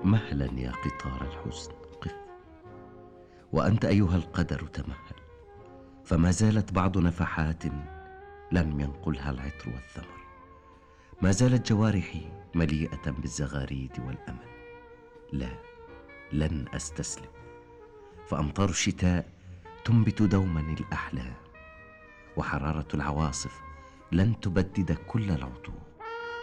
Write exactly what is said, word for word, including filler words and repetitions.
مهلا يا قطار الحزن، قف. وأنت أيها القدر تمهل، فما زالت بعض نفحات لم ينقلها العطر والثمر. ما زالت جوارحي مليئة بالزغاريد والأمل. لا، لن أستسلم، فأمطار الشتاء تنبت دوما الأحلام، وحرارة العواصف لن تبدد كل العطور.